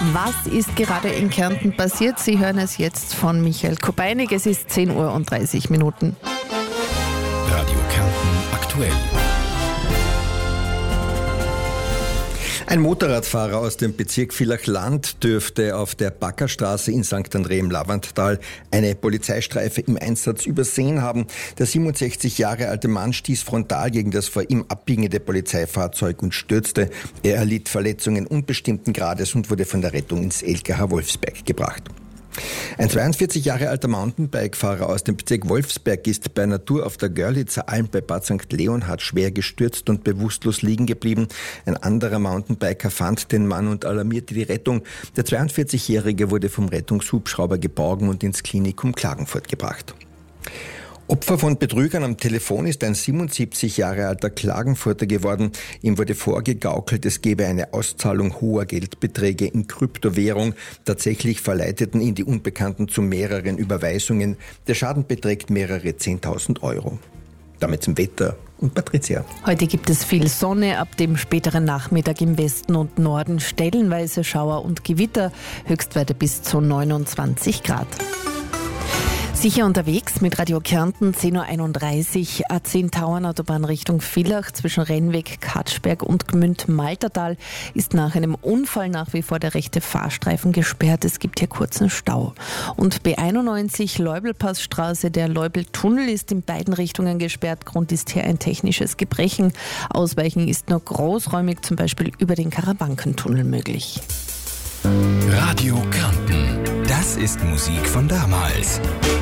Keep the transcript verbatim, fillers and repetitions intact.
Was ist gerade in Kärnten passiert? Sie hören es jetzt von Michael Kubeinig. Es ist zehn Uhr und dreißig Minuten. Radio Kärnten aktuell. Ein Motorradfahrer aus dem Bezirk Villach-Land dürfte auf der Backerstraße in Sankt André im Lavanttal eine Polizeistreife im Einsatz übersehen haben. Der siebenundsechzig Jahre alte Mann stieß frontal gegen das vor ihm abbiegende Polizeifahrzeug und stürzte. Er erlitt Verletzungen unbestimmten Grades und wurde von der Rettung ins L K H Wolfsberg gebracht. Ein zweiundvierzig Jahre alter Mountainbike-Fahrer aus dem Bezirk Wolfsberg ist bei einer Tour auf der Görlitzer Alm bei Bad Sankt Leonhard schwer gestürzt und bewusstlos liegen geblieben. Ein anderer Mountainbiker fand den Mann und alarmierte die Rettung. Der zweiundvierzigjährige wurde vom Rettungshubschrauber geborgen und ins Klinikum Klagenfurt gebracht. Opfer von Betrügern am Telefon ist ein siebenundsiebzig Jahre alter Klagenfurter geworden. Ihm wurde vorgegaukelt, es gebe eine Auszahlung hoher Geldbeträge in Kryptowährung. Tatsächlich verleiteten ihn die Unbekannten zu mehreren Überweisungen. Der Schaden beträgt mehrere zehntausend Euro. Damit zum Wetter und Patricia. Heute gibt es viel Sonne, ab dem späteren Nachmittag im Westen und Norden stellenweise Schauer und Gewitter, Höchstwerte bis zu neunundzwanzig Grad. Sicher unterwegs mit Radio Kärnten, zehn Uhr einunddreißig, A zehn Tauernautobahn Richtung Villach zwischen Rennweg, Katschberg und Gmünd-Maltertal ist nach einem Unfall nach wie vor der rechte Fahrstreifen gesperrt. Es gibt hier kurzen Stau. Und B einundneunzig Leubelpassstraße, der Leubeltunnel ist in beiden Richtungen gesperrt. Grund ist hier ein technisches Gebrechen. Ausweichen ist nur großräumig, zum Beispiel über den Karawankentunnel möglich. Radio Kärnten, das ist Musik von damals.